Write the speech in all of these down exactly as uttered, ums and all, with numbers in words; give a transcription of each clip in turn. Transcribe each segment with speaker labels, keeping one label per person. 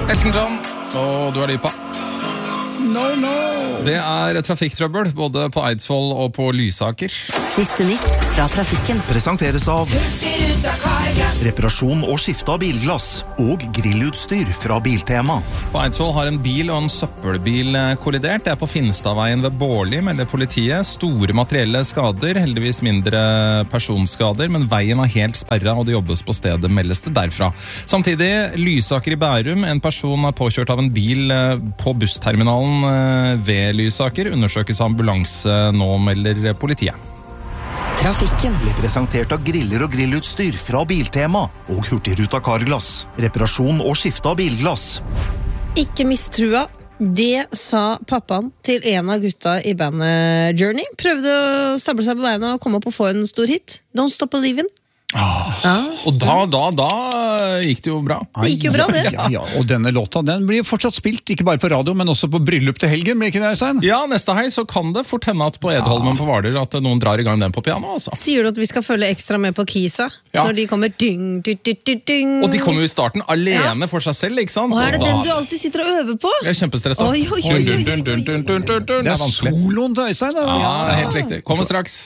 Speaker 1: Elton John, og du er dypa.
Speaker 2: No, no.
Speaker 1: Det er trafikktrøbbel, både på Eidsvoll og på Lysaker.
Speaker 3: Siste nytt fra trafikken.
Speaker 4: Presenteres av reparasjon og skifte av bilglass og grillutstyr fra Biltema.
Speaker 1: På Eidsvoll har en bil og en søppelbil kollidert. Det er på Finstadveien ved Bårli, melder politiet. Store materielle skader, heldigvis mindre personskader, men veien er helt sperret, og det jobbes på stedet, meldes det derfra. Samtidig, Lysaker i Bærum. En person er påkjørt av en bil på bussterminalen ved Lysaker. Undersøkes av ambulanse nå, melder politiet.
Speaker 3: Trafikken
Speaker 4: Ble presentert av griller og grillutstyr fra Biltema og Hurtigruta Carglass. Reparasjon og skifte av bilglass.
Speaker 2: Ikke mistrua. Det sa pappaen til en av gutta i bandet Journey. Prøvde å stable seg på beina og komme opp og få en stor hit. Don't Stop Believin'.
Speaker 1: Ah, ah, og da, da, da gikk det jo bra.
Speaker 2: Det gikk jo bra, det.
Speaker 5: Ja, ja, og denne låta, den blir fortsatt spilt, ikke bare på radio, men også på bryllup til helgen, blir ikke det, Øystein?
Speaker 1: Ja, neste hei så kan det fort hende at på Edholmen på Hvaler at noen drar i gang den på piano, altså.
Speaker 2: Sier du at vi skal følge ekstra med på Kisa?
Speaker 1: Ja.
Speaker 2: Når de kommer ding, ding, ding, ding, ding.
Speaker 1: Og de kommer jo i starten alene
Speaker 2: Ja.
Speaker 1: for seg selv, ikke sant?
Speaker 2: Og er det
Speaker 1: da...
Speaker 2: den du alltid sitter og øver på?
Speaker 1: Jeg er kjempestresset.
Speaker 2: Oi, oi, oi, oi, oi, oi.
Speaker 1: Dun, dun, dun, dun, dun.
Speaker 5: Det er
Speaker 1: vanskelig.
Speaker 5: soloen til Øystein, da.
Speaker 1: Ja, det er helt riktig. Kommer straks.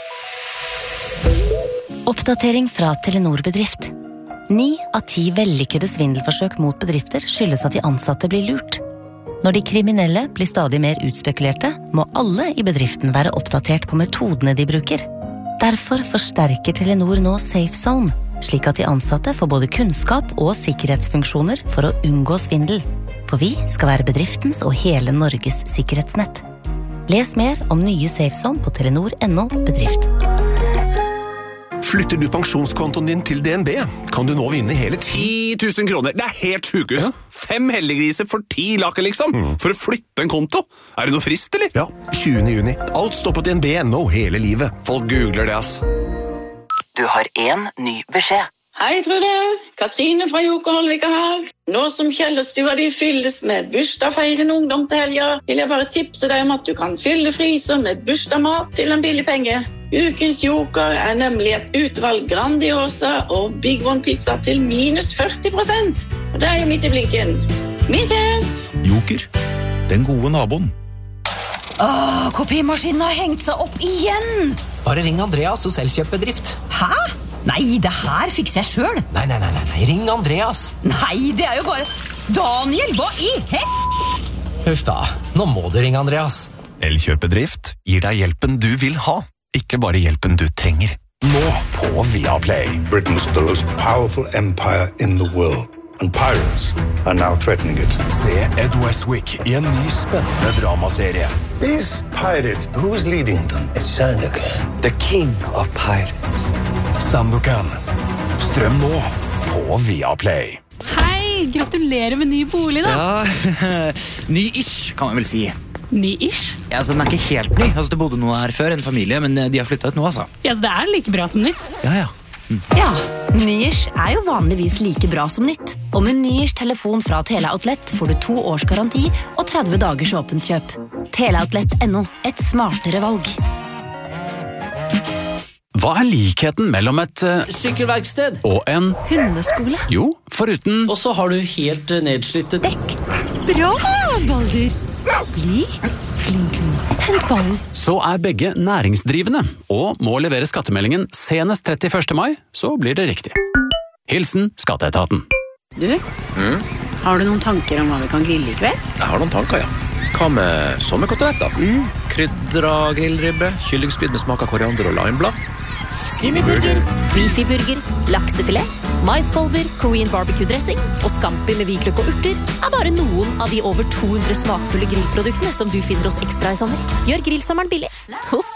Speaker 3: Oppdatering fra Telenor Bedrift. Ni av ti vellykkede svindelforsøk mot bedrifter skyldes at de ansatte blir lurt. Når de kriminelle blir stadig mer utspekulerte, må alle i bedriften være oppdatert på metodene de bruker. Derfor forsterker Telenor nå Safe Zone, slik at de ansatte får både kunnskap og sikkerhetsfunksjoner for å unngå svindel. For vi skal være bedriftens og hele Norges sikkerhetsnett. Les mer om nye Safe Zone på telenor punktum no bedrift.
Speaker 6: Flytter du pensjonskontoen din til D N B, kan du nå vinne hele ti
Speaker 7: ti tusen kroner, det er helt sjukehus. Ja. Fem heldiggriser for ti laker liksom. Mm. For å flytte en konto. Er det noe frist, eller?
Speaker 6: Ja, tjuende juni. Alt står på D N B punktum no hele livet.
Speaker 7: Folk googler det, ass.
Speaker 3: Du har en ny beskjed.
Speaker 8: Hei, Trude. Katrine fra Jokerholvika her. Nå som Kjellerstua di fylles med bursdagsfeirende ungdom til helga, vil jeg bare tipse deg om at du kan fylle friser med bursdagsmat til en billig penge. Ukens Joker er nemlig et utvalg Grandiosa og Big One pizza til minus førti prosent. Og det er jo midt i blinken. Vi ses!
Speaker 4: Joker, den gode naboen.
Speaker 9: Åh, kopimaskinen har hengt seg opp igjen!
Speaker 10: Bare ring Andreas hos Elkjøp-bedrift.
Speaker 9: Hæ? Nei, det her fikser jeg selv.
Speaker 10: Nei, nei, nei, nei, ring Andreas.
Speaker 9: Nei, det er jo bare... Daniel, hva i hel...
Speaker 10: Huff da, nå må du ringe Andreas.
Speaker 4: Elkjøp-bedrift gir deg hjelpen du vil ha, ikke bare hjelpen du trenger. Nå på Viaplay.
Speaker 11: Britain's the most powerful empire in the world. And pirates are now threatening it.
Speaker 4: Se Ed Westwick i en ny spennende dramaserie.
Speaker 11: These pirates, who's leading them? It's Sandokan.
Speaker 10: The king of pirates.
Speaker 4: Sandokan. Strøm nå på Viaplay.
Speaker 12: Hei, gratulerer med ny bolig da.
Speaker 13: Ja, ny-ish kan man vel si.
Speaker 12: Ny-ish?
Speaker 13: Ja, altså den er ikke helt ny. Altså det bodde noe her før, en familie, men de har flyttet ut nå, altså.
Speaker 12: Ja, så det er like bra som nytt.
Speaker 13: Ja, ja.
Speaker 14: Mm. Ja, Nyish er jo vanligvis like bra som nytt. Og med Nyish telefon fra Teleoutlet får du to års garanti og tretti dagers åpent kjøp. Teleoutlet punktum no, et smartere valg.
Speaker 15: Hva er likheten mellom et uh,
Speaker 10: sykkelverksted
Speaker 15: og en
Speaker 14: hundeskole?
Speaker 15: Jo, foruten.
Speaker 10: Og så har du helt uh, nedslitte
Speaker 14: dekk. Bra, Balder. Bli flink, hent ballen.
Speaker 15: Så er begge næringsdrivende og må levere skattemeldingen senest trettiførste mai, så blir det riktig. Hilsen Skatteetaten.
Speaker 16: Du,
Speaker 15: Mm?
Speaker 16: har du noen tanker om hva vi kan grille i kveld?
Speaker 17: Jeg har noen tanker, ja. Hva med sommerkoteletter? Mm. Krydra grillribbe, kyllingspyd med smak av koriander og limeblad.
Speaker 14: Skinnyburger, beefyburger, laksefilet, maiskolber, Korean barbecue-dressing og scampi med hvitløk og urter er bare noen av de over to hundre smakfulle grillproduktene som du finner hos Ekstra i sommer. Gjør grillsommeren billig hos